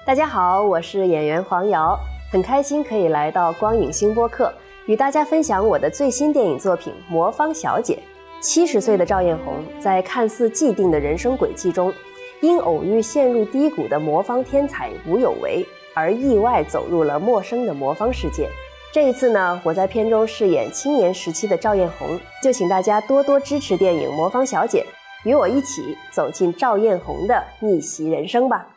大家好，我是演员黄瑶，很开心可以来到光影星播客，与大家分享我的最新电影作品《魔方小姐》。70岁的赵艳红在看似既定的人生轨迹中，因偶遇陷入低谷的魔方天才吴有为，而意外走入了陌生的魔方世界。这一次呢，我在片中饰演青年时期的赵艳红，就请大家多多支持电影《魔方小姐》，与我一起走进赵艳红的逆袭人生吧。